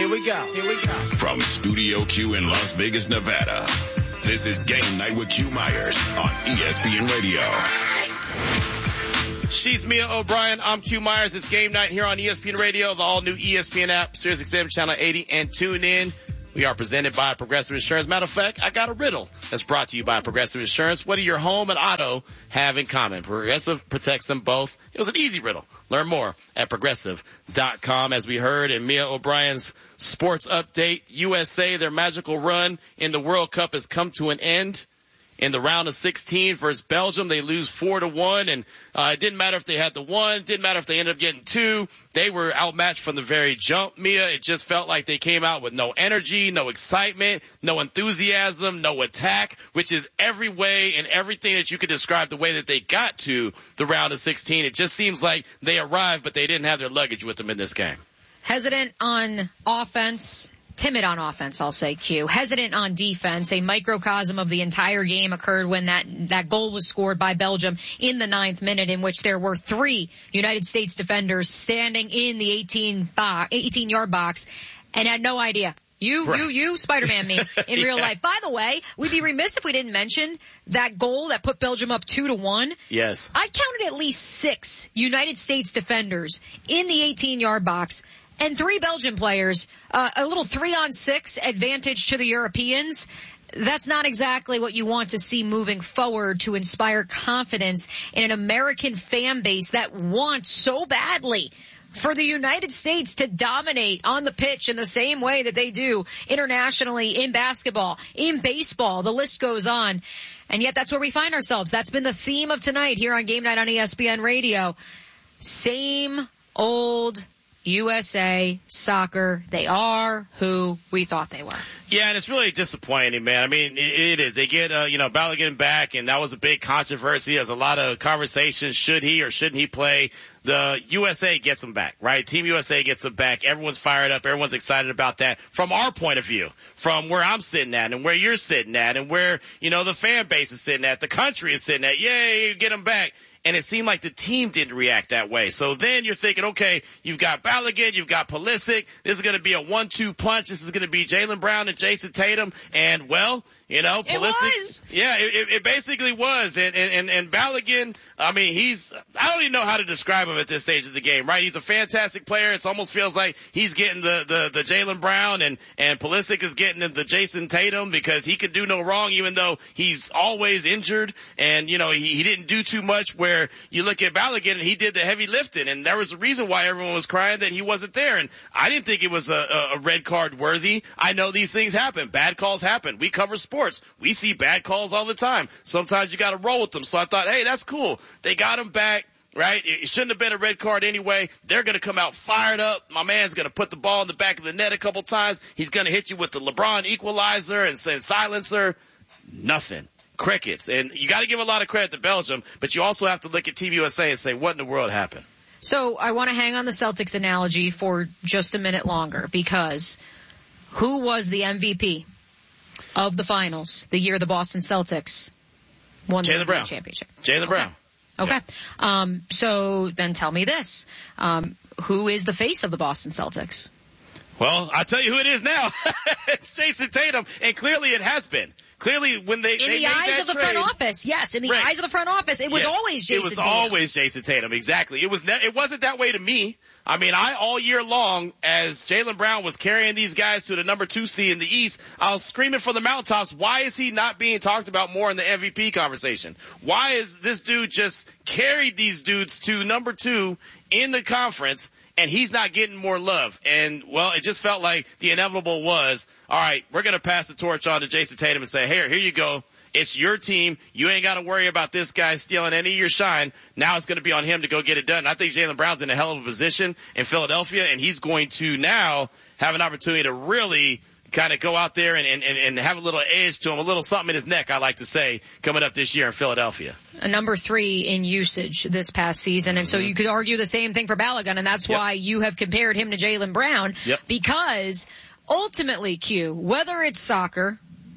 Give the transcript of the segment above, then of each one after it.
Here we go. From Studio Q in Las Vegas, Nevada, this is Game Night with Q Myers on ESPN Radio. She's Mia O'Brien. I'm Q Myers. It's Game Night here on ESPN Radio, the all-new ESPN app, SiriusXM Channel 80, and tune in. We are presented by Progressive Insurance. Matter of fact, I got a riddle that's brought to you by Progressive Insurance. What do your home and auto have in common? Progressive protects them both. It was an easy riddle. Learn more at Progressive.com. As we heard in Mia O'Brien's sports update, USA, their magical run in the World Cup has come to an end. In the round of 16 versus Belgium, they lose 4-1, and it didn't matter if they had the one, didn't matter if they ended up getting two. They were outmatched from the very jump, Mia. It just felt like they came out with no energy, no excitement, no enthusiasm, no attack, which is every way and everything that you could describe the way that they got to the round of 16. It just seems like they arrived, but they didn't have their luggage with them in this game. Hesitant on offense. Timid on offense, I'll say, Q. Hesitant on defense. A microcosm of the entire game occurred when that goal was scored by Belgium in the 9th minute, in which there were 3 United States defenders standing in the 18-yard box and had no idea. You, Spider-Man me in real life. By the way, we'd be remiss if we didn't mention that goal that put Belgium up 2-1. Yes. I counted at least 6 United States defenders in the 18-yard box. And 3 Belgian players, a little 3-on-6 advantage to the Europeans. That's not exactly what you want to see moving forward to inspire confidence in an American fan base that wants so badly for the United States to dominate on the pitch in the same way that they do internationally in basketball, in baseball. The list goes on. And yet that's where we find ourselves. That's been the theme of tonight here on Game Night on ESPN Radio. Same old USA Soccer. They are who we thought they were. Yeah, and it's really disappointing, man. I mean, it is. They get, Balogun back, and that was a big controversy. There's a lot of conversation. Should he or shouldn't he play? The USA gets him back, right? Team USA gets him back. Everyone's fired up. Everyone's excited about that. From our point of view, from where I'm sitting at and where you're sitting at and where, the fan base is sitting at, the country is sitting at, yay, get him back. And it seemed like the team didn't react that way. So then you're thinking, okay, you've got Balogun, you've got Pulisic. This is going to be a 1-2 punch. This is going to be Jaylen Brown and Jason Tatum. And, Pulisic. It basically was. And Balogun, I don't even know how to describe him at this stage of the game, right? He's a fantastic player. It almost feels like he's getting the Jaylen Brown and Pulisic is getting the Jason Tatum because he can do no wrong even though he's always injured. And, he didn't do too much where you look at Balogun and he did the heavy lifting. And there was a reason why everyone was crying that he wasn't there. And I didn't think it was a red card worthy. I know these things happen. Bad calls happen. We cover sports. We see bad calls all the time. Sometimes you got to roll with them. So I thought, hey, that's cool. They got him back, right? It shouldn't have been a red card anyway. They're going to come out fired up. My man's going to put the ball in the back of the net a couple times. He's going to hit you with the LeBron equalizer and silencer. Nothing. Crickets. And you got to give a lot of credit to Belgium, but you also have to look at Team USA and say, what in the world happened? So I want to hang on the Celtics analogy for just a minute longer because who was the MVP of the finals the year the Boston Celtics won the NBA championship? Jaylen Brown. Okay. Yeah. So then tell me this. Who is the face of the Boston Celtics? Well, I'll tell you who it is now. It's Jason Tatum, and clearly it has been. Clearly, when they in the eyes of the front office, yes. In the eyes of the front office, it was always Jason Tatum. It was always Jason Tatum, exactly. It wasn't that way to me. All year long, as Jaylen Brown was carrying these guys to the number 2 seed in the East, I was screaming from the mountaintops, why is he not being talked about more in the MVP conversation? Why is this dude just carried these dudes to number 2 in the conference, and he's not getting more love? And, well, it just felt like the inevitable was, all right, we're going to pass the torch on to Jason Tatum and say, here you go. It's your team. You ain't got to worry about this guy stealing any of your shine. Now it's going to be on him to go get it done. I think Jaylen Brown's in a hell of a position in Philadelphia, and he's going to now have an opportunity to really kind of go out there and have a little edge to him, a little something in his neck, I like to say, coming up this year in Philadelphia. A number 3 in usage this past season. And so you could argue the same thing for Balogun, and that's why you have compared him to Jaylen Brown. Yep. Because ultimately, Q, whether it's soccer,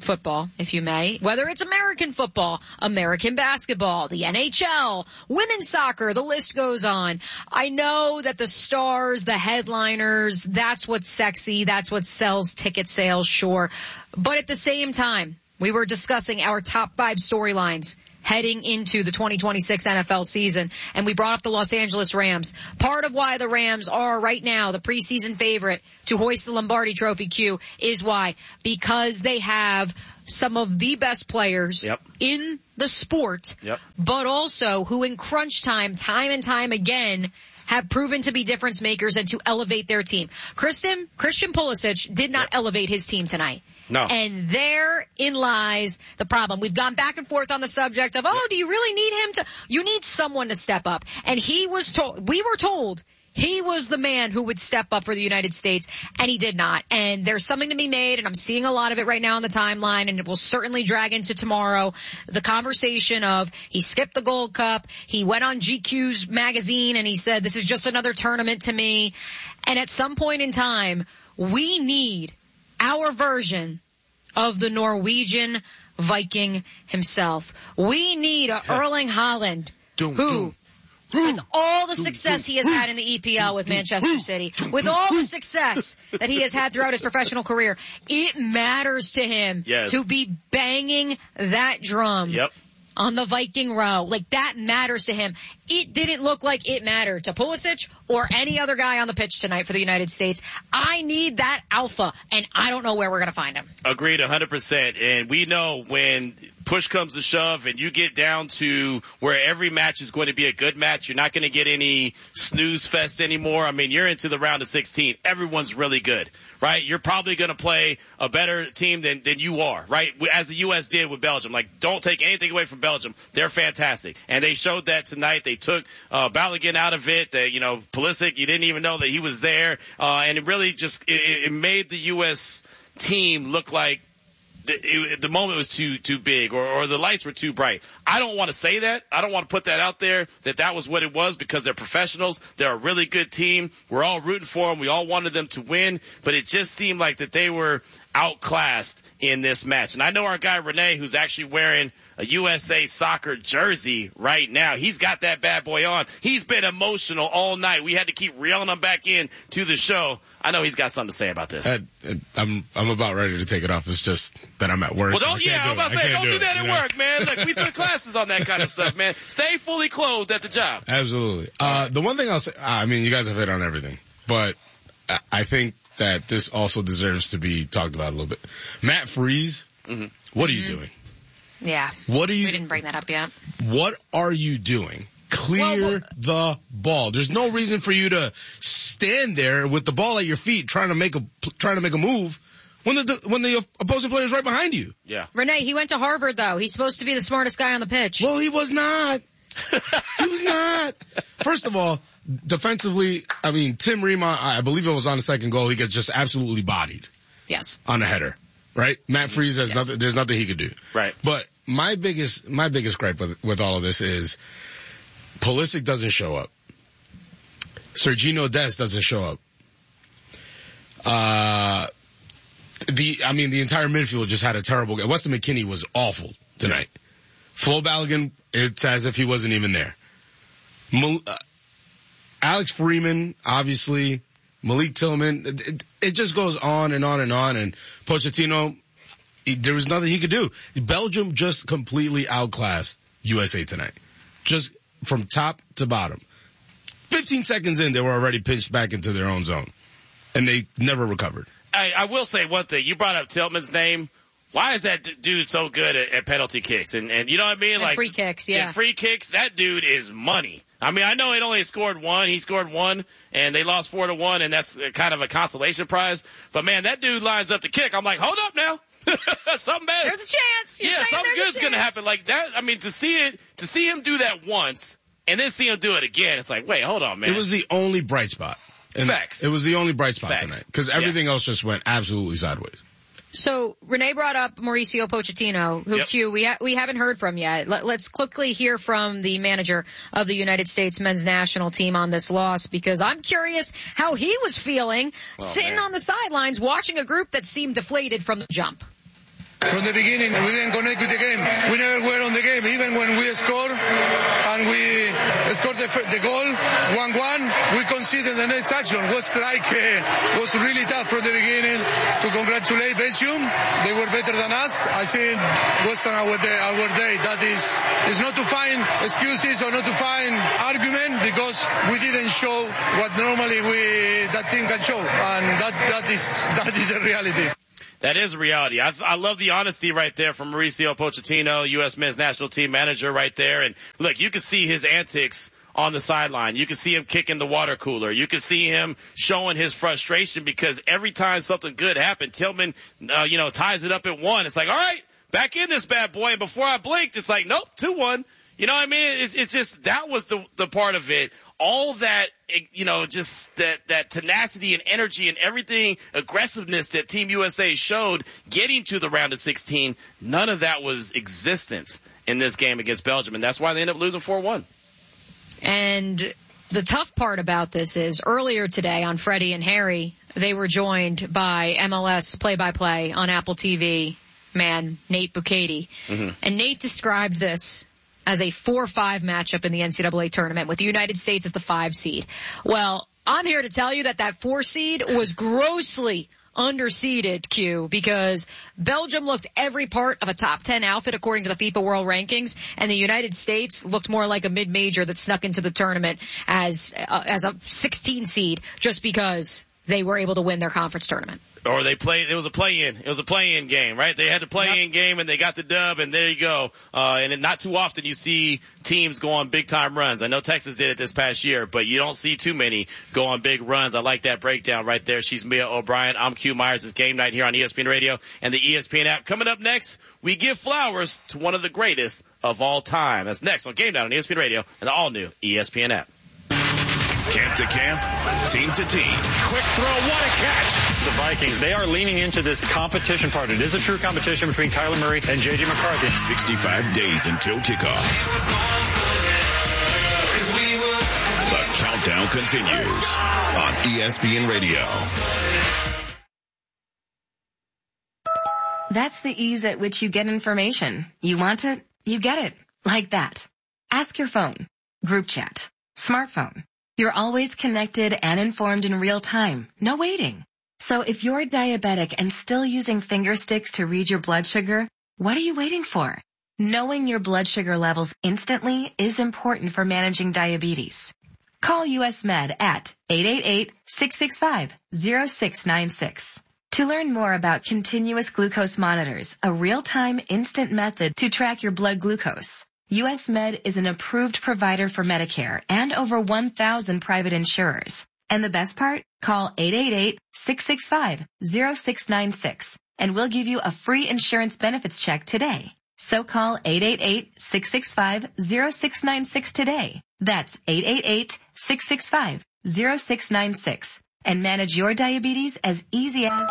football, if you may, whether it's American football, American basketball, the NHL, women's soccer, the list goes on. I know that the stars, the headliners, that's what's sexy, that's what sells ticket sales, sure. But at the same time, we were discussing our top 5 storylines heading into the 2026 NFL season, and we brought up the Los Angeles Rams. Part of why the Rams are right now the preseason favorite to hoist the Lombardi Trophy, Q, is why? Because they have some of the best players in the sport, but also who in crunch time and time again, have proven to be difference makers and to elevate their team. Christian Pulisic did not elevate his team tonight. No. And therein lies the problem. We've gone back and forth on the subject of, do you really need him to? You need someone to step up. And we were told he was the man who would step up for the United States, and he did not. And there's something to be made, and I'm seeing a lot of it right now on the timeline, and it will certainly drag into tomorrow. The conversation of he skipped the Gold Cup, he went on GQ's magazine, and he said, this is just another tournament to me. And at some point in time, we need our version of the Norwegian Viking himself. We need a Erling Haaland who, with all the success he has had in the EPL with Manchester City, with all the success that he has had throughout his professional career, it matters to him to be banging that drum on the Viking row. Like, that matters to him. It didn't look like it mattered to Pulisic or any other guy on the pitch tonight for the United States. I need that alpha, and I don't know where we're going to find him. Agreed 100%. And we know when push comes to shove and you get down to where every match is going to be a good match, you're not going to get any snooze fest anymore. I mean, you're into the round of 16. Everyone's really good, right? You're probably going to play a better team than you are, right? As the U.S. did with Belgium. Like, don't take anything away from Belgium. They're fantastic. And they showed that tonight. They took Balogun out of it. Pulisic, you didn't even know that he was there. And it really just it made the U.S. team look like the moment was too big or the lights were too bright. I don't want to say that. I don't want to put that out there that was what it was, because they're professionals. They're a really good team. We're all rooting for them. We all wanted them to win, but it just seemed like that they were outclassed in this match. And I know our guy Renee, who's actually wearing a USA Soccer jersey right now. He's got that bad boy on. He's been emotional all night. We had to keep reeling him back in to the show. I know he's got something to say about this. I'm about ready to take it off. It's just that I'm at work. Well, I'm about to say, don't do that at work, man. Look, we took classes on that kind of stuff, man. Stay fully clothed at the job. Absolutely. The one thing I'll say, I mean, you guys have hit on everything, but I think that this also deserves to be talked about a little bit. Matt Freese, what are you doing? Yeah. We didn't bring that up yet. What are you doing? Clear the ball. There's no reason for you to stand there with the ball at your feet trying to make a move when the opposing player is right behind you. Yeah. Renee, he went to Harvard though. He's supposed to be the smartest guy on the pitch. Well, he was not. He was not. First of all, defensively, I mean, Tim Rima, I believe it was on the second goal. He gets just absolutely bodied. Yes. On a header. Right? Matt Freese has nothing, there's nothing he could do. Right. But my biggest gripe with all of this is Pulisic doesn't show up. Sergiño Dest doesn't show up. The entire midfield just had a terrible game. Weston McKennie was awful tonight. Yeah. Flo Balogun, it's as if he wasn't even there. Alex Freeman, obviously. Malik Tillman. It just goes on and on and on. And Pochettino, there was nothing he could do. Belgium just completely outclassed USA tonight. Just from top to bottom. 15 seconds in, they were already pinched back into their own zone. And they never recovered. I will say one thing. You brought up Tillman's name. Why is that dude so good at penalty kicks? And you know what I mean? And free kicks, yeah. And free kicks, that dude is money. I mean, I know it only scored one. He scored one, and they lost 4-1, and that's kind of a consolation prize. But, man, that dude lines up to kick. I'm like, hold up now. Something bad. There's a chance. Something good's going to happen like that. I mean, to see him do that once and then see him do it again, it's like, wait, hold on, man. It was the only bright spot. Facts. It was the only bright spot Facts. tonight. Because everything else just went absolutely sideways. So Renee brought up Mauricio Pochettino, who Q we haven't heard from yet. Let's quickly hear from the manager of the United States men's national team on this loss, because I'm curious how he was feeling sitting on the sidelines watching a group that seemed deflated from the jump. From the beginning, we didn't connect with the game. We never were on the game. Even when we scored and we scored the goal, 1-1, we conceded the next action. Was really tough from the beginning to congratulate Belgium. They were better than us. I think it was our day. That is not to find excuses or not to find argument, because we didn't show what normally that team can show. And that is a reality. That is a reality. I love the honesty right there from Mauricio Pochettino, U.S. men's national team manager right there. And look, you can see his antics on the sideline. You can see him kicking the water cooler. You can see him showing his frustration, because every time something good happened, Tillman, ties it up at 1. It's like, all right, back in this bad boy. And before I blinked, it's like, nope, 2-1. You know what I mean? It's just, that was the part of it. All that, just that tenacity and energy and everything, aggressiveness that Team USA showed getting to the round of 16, none of that was existence in this game against Belgium. And that's why they ended up losing 4-1. And the tough part about this is earlier today on Freddie and Harry, they were joined by MLS play-by-play on Apple TV man, Nate Bukaty. Mm-hmm. And Nate described this as a 4-5 matchup in the NCAA tournament with the United States as the 5 seed. Well, I'm here to tell you that 4 seed was grossly underseeded, Q, because Belgium looked every part of a top 10 outfit according to the FIFA World Rankings, and the United States looked more like a mid-major that snuck into the tournament as a 16 seed just because they were able to win their conference tournament. Or it was a play-in. It was a play-in game, right? They had the play-in game and they got the dub, and there you go. And not too often you see teams go on big-time runs. I know Texas did it this past year, but you don't see too many go on big runs. I like that breakdown right there. She's Mia O'Brien. I'm Q Myers. It's Game Night here on ESPN Radio and the ESPN app. Coming up next, we give flowers to one of the greatest of all time. That's next on Game Night on ESPN Radio and the all-new ESPN app. Camp to camp, team to team. Quick throw, what a catch. The Vikings, they are leaning into this competition part. It is a true competition between Kyler Murray and J.J. McCarthy. 65 days until kickoff. The countdown continues on ESPN Radio. That's the ease at which you get information. You want it, you get it. Like that. Ask your phone. Group chat. Smartphone. You're always connected and informed in real time. No waiting. So if you're diabetic and still using finger sticks to read your blood sugar, what are you waiting for? Knowing your blood sugar levels instantly is important for managing diabetes. Call US Med at 888-665-0696. To learn more about continuous glucose monitors, a real-time instant method to track your blood glucose. US Med is an approved provider for Medicare and over 1,000 private insurers. And the best part? Call 888-665-0696 and we'll give you a free insurance benefits check today. So call 888-665-0696 today. That's 888-665-0696 and manage your diabetes as easy as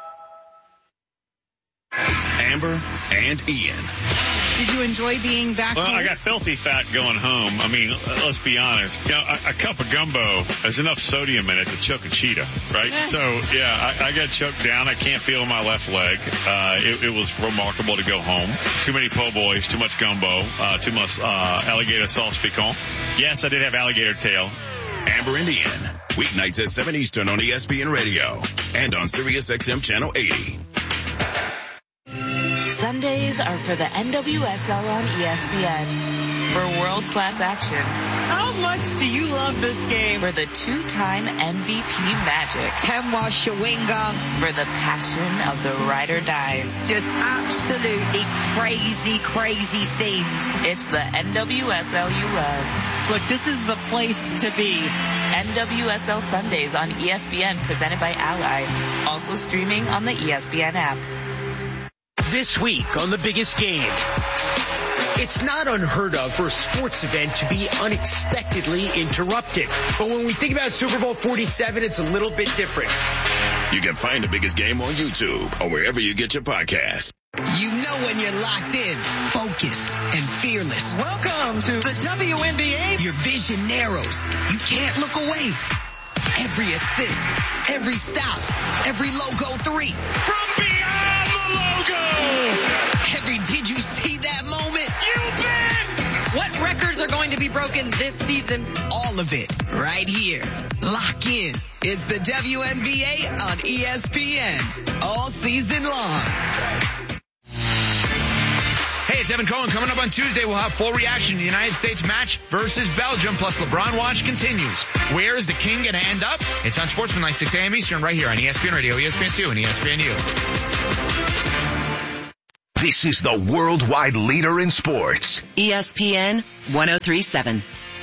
Amber and Ian. Did you enjoy being back home? Well, I got filthy fat going home. I mean, let's be honest. You know, a cup of gumbo has enough sodium in it to choke a cheetah, right? So, yeah, I got choked down. I can't feel my left leg. It was remarkable to go home. Too many po' boys, too much gumbo, too much alligator sauce piquant. Yes, I did have alligator tail. Amber and Ian, weeknights at 7 Eastern on ESPN Radio and on Sirius XM Channel 80. Sundays are for the NWSL on ESPN. For world-class action. How much do you love this game? For the 2-time MVP Magic. Temwa Shawinga. For the passion of the ride or dies. Just absolutely crazy, crazy scenes. It's the NWSL you love. Look, this is the place to be. NWSL Sundays on ESPN, presented by Ally. Also streaming on the ESPN app. This week on The Biggest Game. It's not unheard of for a sports event to be unexpectedly interrupted. But when we think about Super Bowl 47, it's a little bit different. You can find The Biggest Game on YouTube or wherever you get your podcasts. You know when you're locked in, focused, and fearless. Welcome to the WNBA. Your vision narrows. You can't look away. Every assist, every stop, every logo 3. From beyond the logo. Did you see that moment? You bet! What records are going to be broken this season? All of it right here. Lock in. It's the WNBA on ESPN all season long. Hey, it's Evan Cohen. Coming up on Tuesday, we'll have full reaction to the United States match versus Belgium, plus LeBron Watch continues. Where is the king going to end up? It's on Sportsman 6 a.m. Eastern right here on ESPN Radio, ESPN2, and ESPNU. This is the worldwide leader in sports. ESPN 1037.